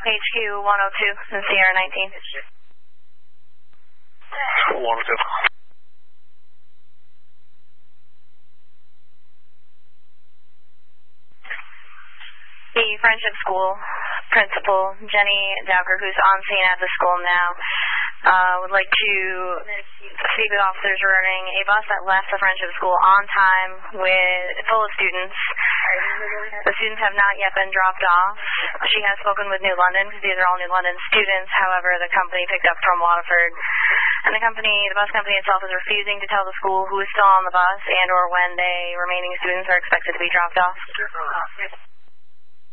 HQ 102 in Sierra 19. 102. The Friendship School principal, Jenny Dowker, who's on scene at the school now, would like to speak with officers regarding a bus that left the Friendship School on time full of students. The students have not yet been dropped off. She has spoken with New London, because these are all New London students. However, the company picked up from Waterford. And the bus company itself is refusing to tell the school who is still on the bus and or when the remaining students are expected to be dropped off.